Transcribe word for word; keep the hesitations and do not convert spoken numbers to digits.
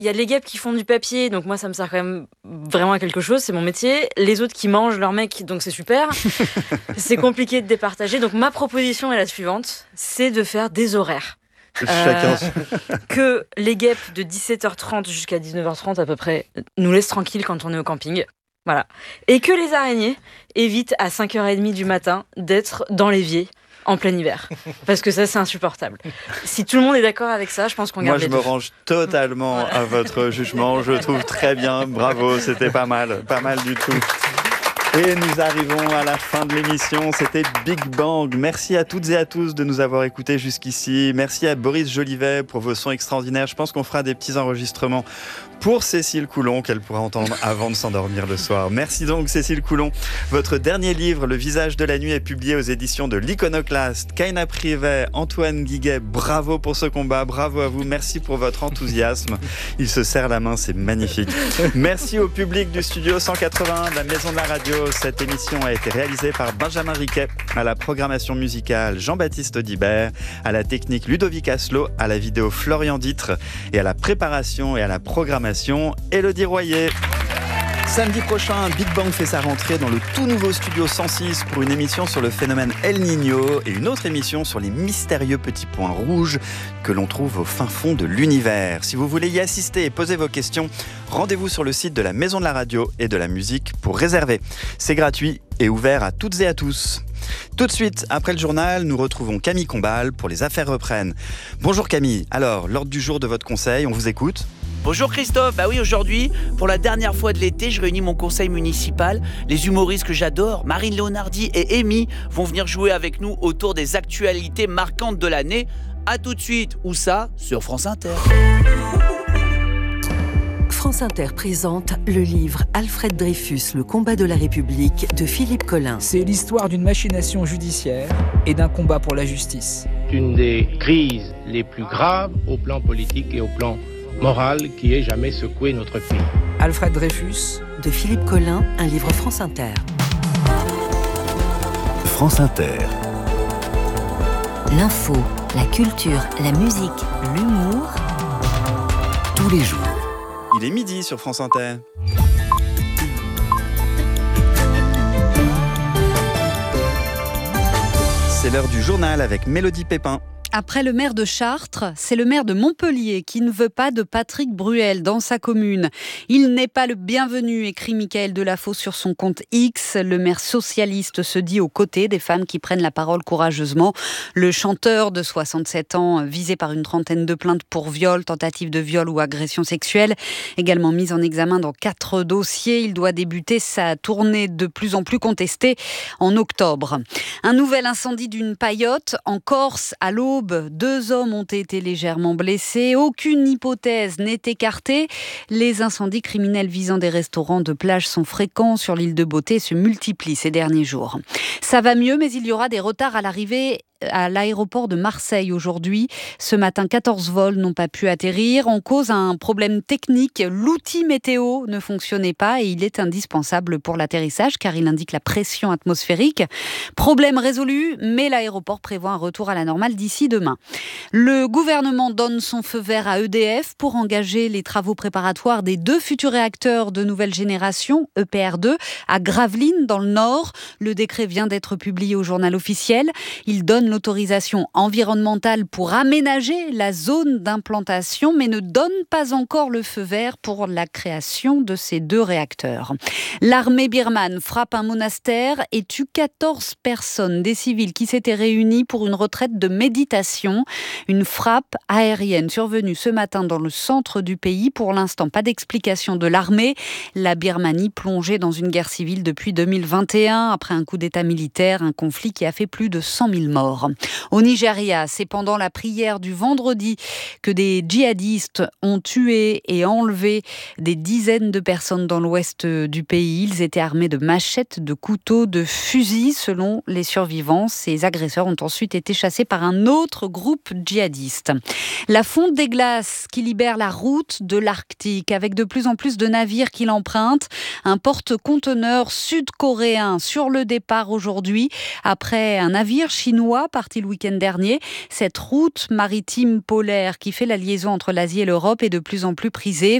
il y a les guêpes qui font du papier, donc moi ça me sert quand même vraiment à quelque chose, c'est mon métier. Les autres qui mangent leur mec, donc c'est super. C'est compliqué de départager. Donc ma proposition est la suivante, c'est de faire des horaires. Chacun. Euh, que les guêpes de dix-sept heures trente jusqu'à dix-neuf heures trente à peu près nous laissent tranquilles quand on est au camping. Voilà. Et que les araignées évitent à cinq heures trente du matin d'être dans l'évier en plein hiver. Parce que ça, c'est insupportable. Si tout le monde est d'accord avec ça, je pense qu'on garde Moi, je les me deux. range totalement voilà. à votre jugement. Je trouve très bien. Bravo, c'était pas mal. Pas mal du tout. Et nous arrivons à la fin de l'émission, c'était Big Bang. Merci à toutes et à tous de nous avoir écoutés jusqu'ici. Merci à Boris Jolivet pour vos sons extraordinaires. Je pense qu'on fera des petits enregistrements pour Cécile Coulon, qu'elle pourra entendre avant de s'endormir le soir. Merci donc Cécile Coulon. Votre dernier livre, Le visage de la nuit, est publié aux éditions de l'Iconoclaste. Kaina Privet, Antoine Guiguet, bravo pour ce combat, bravo à vous, merci pour votre enthousiasme. Il se serre la main, c'est magnifique. Merci au public du studio cent quatre-vingts de la Maison de la Radio. Cette émission a été réalisée par Benjamin Riquet, à la programmation musicale Jean-Baptiste Audibert, à la technique Ludovic Asselot, à la vidéo Florian Ditre et à la préparation et à la programmation Élodie Royer. Samedi prochain, Big Bang fait sa rentrée dans le tout nouveau studio cent six pour une émission sur le phénomène El Niño et une autre émission sur les mystérieux petits points rouges que l'on trouve au fin fond de l'univers. Si vous voulez y assister et poser vos questions, rendez-vous sur le site de la Maison de la Radio et de la Musique pour réserver. C'est gratuit et ouvert à toutes et à tous. Tout de suite, après le journal, nous retrouvons Camille Combal pour Les Affaires reprennent. Bonjour Camille, alors, l'ordre du jour de votre conseil, on vous écoute ? Bonjour Christophe, bah oui aujourd'hui, pour la dernière fois de l'été, je réunis mon conseil municipal. Les humoristes que j'adore, Marine Léonardi et Amy, vont venir jouer avec nous autour des actualités marquantes de l'année. A tout de suite, où ça ? Sur France Inter. France Inter présente le livre Alfred Dreyfus, le combat de la République de Philippe Collin. C'est l'histoire d'une machination judiciaire et d'un combat pour la justice. Une des crises les plus graves au plan politique et au plan moral qui ait jamais secoué notre pays. Alfred Dreyfus de Philippe Collin, un livre France Inter. France Inter. L'info, la culture, la musique, l'humour. Tous les jours. Il est midi sur France Inter. C'est l'heure du journal avec Mélodie Pépin. Après le maire de Chartres, c'est le maire de Montpellier qui ne veut pas de Patrick Bruel dans sa commune. Il n'est pas le bienvenu, écrit Mickaël Delafosse sur son compte X. Le maire socialiste se dit aux côtés des femmes qui prennent la parole courageusement. Le chanteur de soixante-sept ans, visé par une trentaine de plaintes pour viol, tentative de viol ou agression sexuelle, également mis en examen dans quatre dossiers. Il doit débuter sa tournée de plus en plus contestée en octobre. Un nouvel incendie d'une paillote en Corse à l'aube. Deux hommes ont été légèrement blessés. Aucune hypothèse n'est écartée. Les incendies criminels visant des restaurants de plage sont fréquents sur l'île de Beauté et se multiplient ces derniers jours. Ça va mieux, mais il y aura des retards à l'arrivée à l'aéroport de Marseille aujourd'hui. Ce matin, quatorze vols n'ont pas pu atterrir. En cause un problème technique. L'outil météo ne fonctionnait pas et il est indispensable pour l'atterrissage car il indique la pression atmosphérique. Problème résolu, mais l'aéroport prévoit un retour à la normale d'ici demain. Le gouvernement donne son feu vert à E D F pour engager les travaux préparatoires des deux futurs réacteurs de nouvelle génération, E P R deux, à Gravelines dans le Nord. Le décret vient d'être publié au journal officiel. Il donne l'autorisation environnementale pour aménager la zone d'implantation, mais ne donne pas encore le feu vert pour la création de ces deux réacteurs. L'armée birmane frappe un monastère et tue quatorze personnes, des civils qui s'étaient réunis pour une retraite de méditation. Une frappe aérienne survenue ce matin dans le centre du pays. Pour l'instant, pas d'explication de l'armée. La Birmanie plongée dans une guerre civile depuis deux mille vingt et un, après un coup d'état militaire, un conflit qui a fait plus de cent mille morts. Au Nigeria, c'est pendant la prière du vendredi que des djihadistes ont tué et enlevé des dizaines de personnes dans l'ouest du pays. Ils étaient armés de machettes, de couteaux, de fusils. Selon les survivants, ces agresseurs ont ensuite été chassés par un autre groupe djihadiste. La fonte des glaces qui libère la route de l'Arctique avec de plus en plus de navires qui l'empruntent. Un porte-conteneurs sud-coréen sur le départ aujourd'hui après un navire chinois parti le week-end dernier. Cette route maritime polaire qui fait la liaison entre l'Asie et l'Europe est de plus en plus prisée.